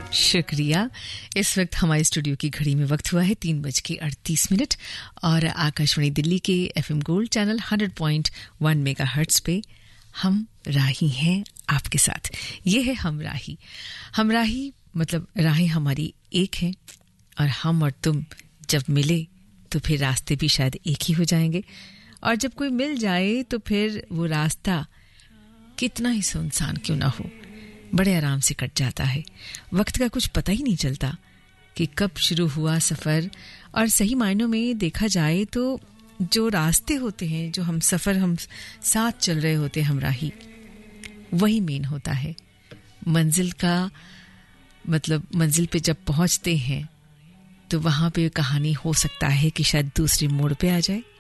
शुक्रिया। इस वक्त हमारे स्टूडियो की घड़ी में वक्त हुआ है 3:38 और आकाशवाणी दिल्ली के FM गोल्ड चैनल 100.1 मेगाहर्ट्ज पे हम राही हैं आपके साथ। ये है हम राही मतलब राहें हमारी एक हैं और हम और तुम जब मिले तो फिर रास्ते भी शायद एक ही हो जाएंगे, और जब कोई मिल जाए तो फिर वो रास्ता कितना ही सुनसान क्यों ना हो, बड़े आराम से कट जाता है। वक्त का कुछ पता ही नहीं चलता कि कब शुरू हुआ सफ़र। और सही मायनों में देखा जाए तो जो रास्ते होते हैं, जो हम सफ़र हम साथ चल रहे होते हैं हमराही, वही मेन होता है। मंजिल का मतलब मंजिल पे जब पहुंचते हैं तो वहाँ पे कहानी हो सकता है कि शायद दूसरे मोड़ पे आ जाए,